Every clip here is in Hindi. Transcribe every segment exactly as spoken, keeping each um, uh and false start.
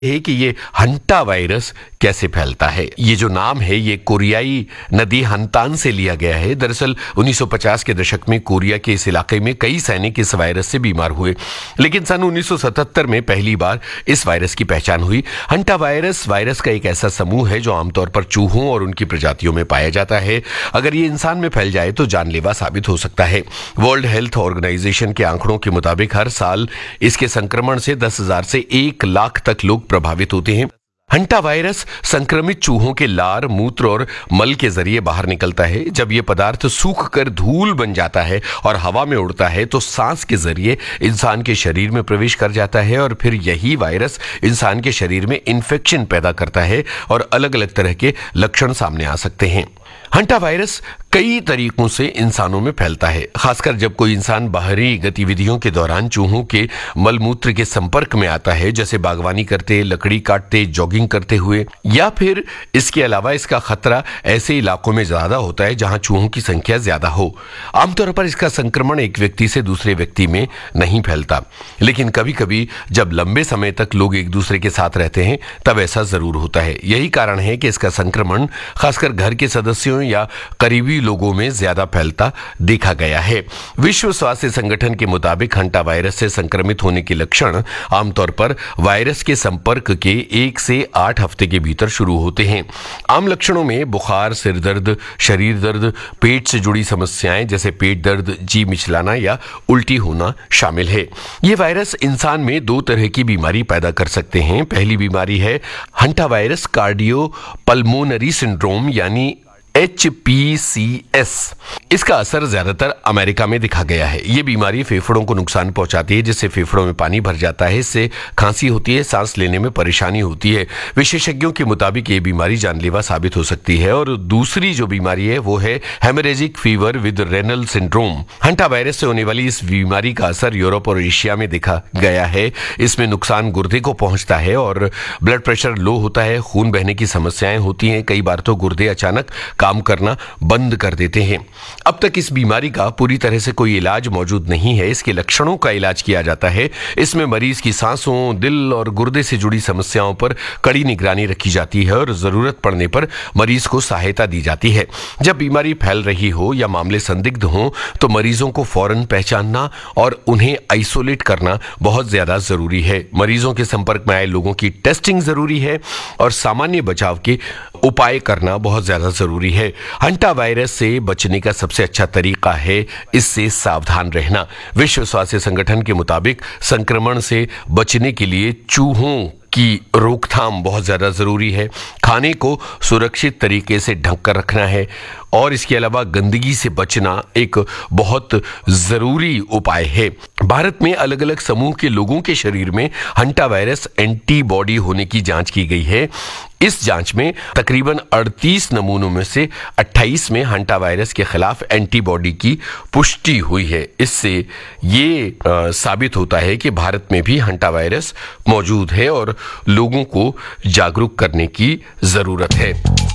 है कि ये हंटा वायरस कैसे फैलता है। ये जो नाम है ये कोरियाई नदी हंतान से लिया गया है। दरअसल उन्नीस सौ पचास के दशक में कोरिया के इस इलाके में कई सैनिक इस वायरस से बीमार हुए, लेकिन सन उन्नीस सौ सतहत्तर में पहली बार इस वायरस की पहचान हुई। हंटा वायरस वायरस का एक ऐसा समूह है जो आमतौर पर चूहों और उनकी प्रजातियों में पाया जाता है। अगर ये इंसान में फैल जाए तो जानलेवा साबित हो सकता है। वर्ल्ड हेल्थ ऑर्गेनाइजेशन के आंकड़ों के मुताबिक हर साल इसके संक्रमण से दस हजार से एक लाख तक लोग प्रभावित होते हैं। हंटा वायरस संक्रमित चूहों के लार, मूत्र और मल के जरिए बाहर निकलता है। जब यह पदार्थ सूख कर धूल बन जाता है और हवा में उड़ता है तो सांस के जरिए इंसान के शरीर में प्रवेश कर जाता है और फिर यही वायरस इंसान के शरीर में इन्फेक्शन पैदा करता है और अलग अलग तरह के लक्षण सामने आ सकते हैं। हंटा वायरस कई तरीकों से इंसानों में फैलता है, खासकर जब कोई इंसान बाहरी गतिविधियों के दौरान चूहों के मलमूत्र के संपर्क में आता है, जैसे बागवानी करते, लकड़ी काटते, जॉगिंग करते हुए, या फिर इसके अलावा इसका खतरा ऐसे इलाकों में ज्यादा होता है जहां चूहों की संख्या ज्यादा हो। आमतौर पर इसका संक्रमण एक व्यक्ति से दूसरे व्यक्ति में नहीं फैलता, लेकिन कभी कभी जब लंबे समय तक लोग एक दूसरे के साथ रहते हैं तब ऐसा जरूर होता है। यही कारण है कि इसका संक्रमण खासकर घर के सदस्यों या करीबी लोगों में ज्यादा फैलता देखा गया है। विश्व स्वास्थ्य संगठन के मुताबिक हंटा वायरस से संक्रमित होने के लक्षण आमतौर पर वायरस के संपर्क के एक से आठ हफ्ते के भीतर शुरू होते हैं। आम लक्षणों में बुखार, सिर दर्द, शरीर दर्द, पेट से जुड़ी समस्याएं जैसे पेट दर्द, जी मिचलाना या उल्टी होना शामिल है। ये वायरस इंसान में दो तरह की बीमारी पैदा कर सकते हैं। पहली बीमारी है hanta virus cardio pulmonary syndrome यानी एच पी सी एस। इसका असर ज्यादातर अमेरिका में दिखा गया है। यह बीमारी फेफड़ों को नुकसान पहुंचाती है, जिससे फेफड़ों में पानी भर जाता है, इससे खांसी होती है, सांस लेने में परेशानी होती है। विशेषज्ञों के मुताबिक ये बीमारी जानलेवा साबित हो सकती है। और दूसरी जो बीमारी है वो है haemorrhagic fever with renal syndrome. Hanta virus से होने वाली इस बीमारी का असर यूरोप और एशिया में देखा गया है। इसमें नुकसान गुर्दे को पहुंचता है और ब्लड प्रेशर लो होता है, खून बहने की समस्याएं होती हैं, कई बार तो गुर्दे अचानक काम करना बंद कर देते हैं। अब तक इस बीमारी का पूरी तरह से कोई इलाज मौजूद नहीं है। इसके लक्षणों का इलाज किया जाता है। इसमें मरीज की सांसों, दिल और गुर्दे से जुड़ी समस्याओं पर कड़ी निगरानी रखी जाती है और जरूरत पड़ने पर मरीज को सहायता दी जाती है। जब बीमारी फैल रही हो या मामले संदिग्ध हो तो मरीजों को फौरन पहचानना और उन्हें आइसोलेट करना बहुत ज्यादा जरूरी है। मरीजों के संपर्क में आए लोगों की टेस्टिंग जरूरी है और सामान्य बचाव के उपाय करना बहुत ज्यादा जरूरी है। हंटा वायरस से बचने का सबसे अच्छा तरीका है इससे सावधान रहना। विश्व स्वास्थ्य संगठन के मुताबिक संक्रमण से बचने के लिए चूहों की रोकथाम बहुत ज्यादा जरूरी है। खाने को सुरक्षित तरीके से ढक कर रखना है और इसके अलावा गंदगी से बचना एक बहुत जरूरी उपाय है। भारत में अलग अलग समूह के लोगों के शरीर में हंटा वायरस एंटीबॉडी होने की जांच की गई है। इस जांच में तकरीबन अड़तीस नमूनों में से अट्ठाईस में हंटा वायरस के खिलाफ एंटीबॉडी की पुष्टि हुई है। इससे ये आ, साबित होता है कि भारत में भी हंटा वायरस मौजूद है और लोगों को जागरूक करने की जरूरत है।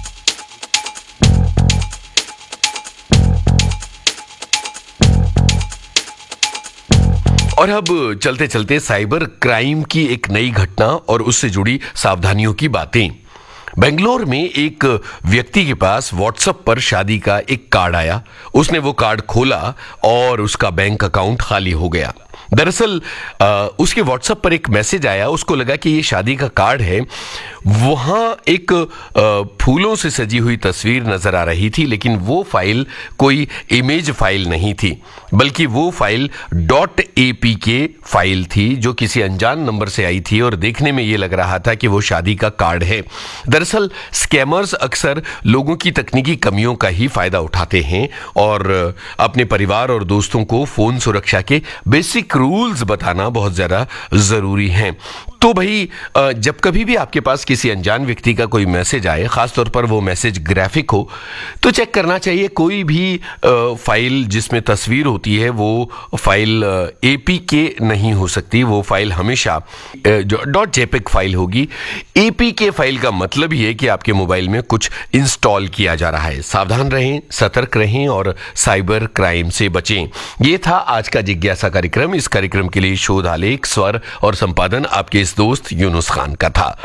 और अब चलते चलते साइबर क्राइम की एक नई घटना और उससे जुड़ी सावधानियों की बातें। बेंगलोर में एक व्यक्ति के पास व्हाट्सएप पर शादी का एक कार्ड आया। उसने वो कार्ड खोला और उसका बैंक अकाउंट खाली हो गया। दरअसल उसके व्हाट्सएप पर एक मैसेज आया, उसको लगा कि ये शादी का कार्ड है। वहां एक आ, फूलों से सजी हुई तस्वीर नजर आ रही थी, लेकिन वो फाइल कोई इमेज फाइल नहीं थी, बल्कि वो फाइल डॉट एपीके फाइल थी जो किसी अनजान नंबर से आई थी और देखने में ये लग रहा था कि वो शादी का कार्ड है। दरअसल स्कैमर्स अक्सर लोगों की तकनीकी कमियों का ही फायदा उठाते हैं और अपने परिवार और दोस्तों को फोन सुरक्षा के बेसिक रूल्स बताना बहुत ज्यादा जरूरी है। तो भाई जब कभी भी आपके पास किसी अनजान व्यक्ति का कोई मैसेज आए, खासतौर पर वो मैसेज ग्राफिक हो, तो चेक करना चाहिए कोई भी फाइल जिसमें तस्वीर होती है वो फाइल एपीके नहीं हो सकती। वो फाइल हमेशा जो डॉट जेपेग फाइल होगी। एपीके फाइल का मतलब ही है कि आपके मोबाइल में कुछ इंस्टॉल किया जा रहा है। सावधान रहें, सतर्क रहें और साइबर क्राइम से बचें। ये था आज का जिज्ञासा कार्यक्रम। इस कार्यक्रम के लिए शोध, आलेख, स्वर और संपादन आपके खालिस दोस्त यूनुस खान का था।